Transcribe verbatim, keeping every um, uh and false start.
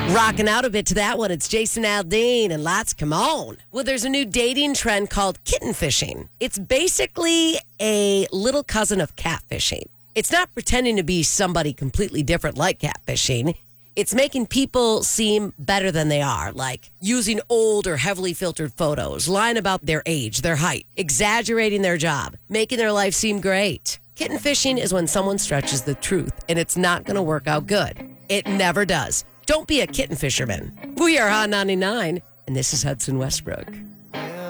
Rocking out a bit to that one, it's Jason Aldean and Lots Come On. Well, there's a new dating trend called kitten fishing. It's basically a little cousin of catfishing. It's not pretending to be somebody completely different like catfishing. It's making people seem better than they are, like using old or heavily filtered photos, lying about their age, their height, exaggerating their job, making their life seem great. Kitten fishing is when someone stretches the truth, and it's not going to work out good. It never does. Don't be a kitten fisherman. We are Hot ninety-nine, and this is Hudson Westbrook.